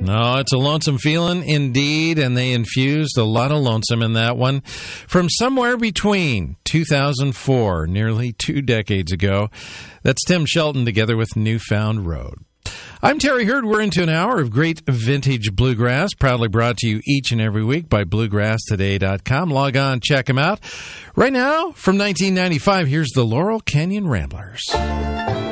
No, it's a lonesome feeling indeed, and they infused a lot of lonesome in that one. From somewhere between 2004, nearly 2 decades ago, that's Tim Shelton together with Newfound Road. I'm Terry Hurd. We're into an hour of great vintage bluegrass, proudly brought to you each and every week by BluegrassToday.com. Log on, check them out. Right now, from 1995, here's the Laurel Canyon Ramblers.